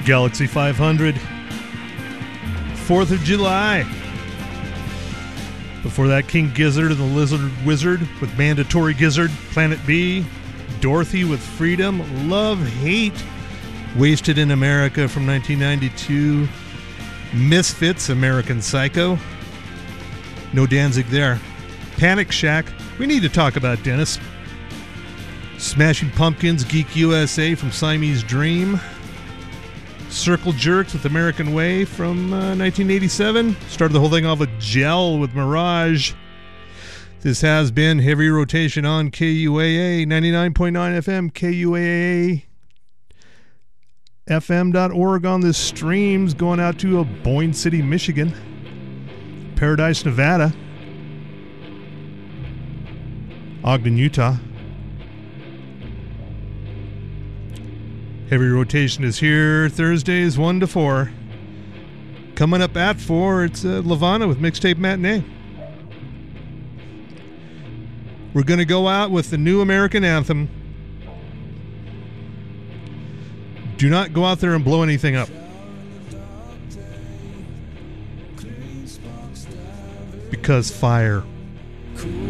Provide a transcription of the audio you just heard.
Galaxy 500. 4th of July. Before that, King Gizzard and the Lizard Wizard with Mandatory Gizzard. Planet B. Dorothy with Freedom. Love, Hate. Wasted in America from 1992. Misfits, American Psycho. No Danzig there. Panic Shack. We need to talk about Dennis. Smashing Pumpkins, Geek USA from Siamese Dream. Circle Jerks with American Way from 1987. Started the whole thing off with Gel with Mirage. This has been Heavy Rotation on KUAA 99.9 FM, KUAA FM.org on the streams, going out to Boyne City, Michigan, Paradise, Nevada, Ogden, Utah. Heavy Rotation is here Thursdays 1 to 4. Coming up at 4, it's Lavana with Mixtape Matinee. We're going to go out with the new American anthem. Do not go out there and blow anything up. Because fire.